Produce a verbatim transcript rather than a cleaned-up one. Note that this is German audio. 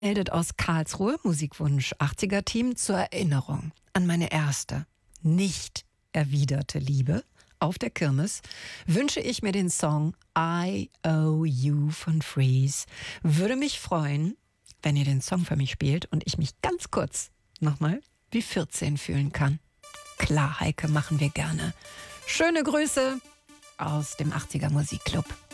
Meldet aus Karlsruhe, Musikwunsch achtziger-Team, zur Erinnerung an meine erste, nicht erwiderte Liebe auf der Kirmes wünsche ich mir den Song I Owe You von Freeze. Würde mich freuen, wenn ihr den Song für mich spielt und ich mich ganz kurz nochmal wie vierzehn fühlen kann. Klar, Heike, machen wir gerne. Schöne Grüße aus dem achtziger Musikclub.